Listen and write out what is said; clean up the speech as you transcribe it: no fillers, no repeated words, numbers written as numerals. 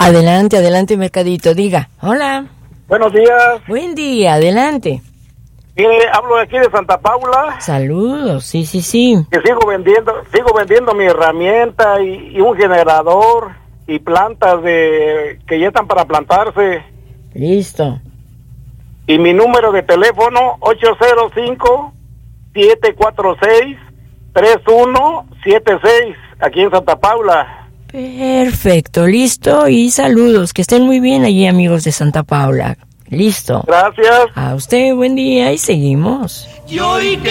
Adelante, adelante, Mercadito, diga. Hola. Buenos días. Buen día, adelante. Mire, hablo de aquí de Santa Paula. Saludos, sí. Que sigo vendiendo mi herramienta y un generador y plantas que ya están para plantarse. Listo. Y mi número de teléfono 805-746-3176, aquí en Santa Paula. Perfecto, listo y saludos. Que estén muy bien allí, amigos de Santa Paula. Listo. Gracias. A usted, buen día y seguimos. Y hoy que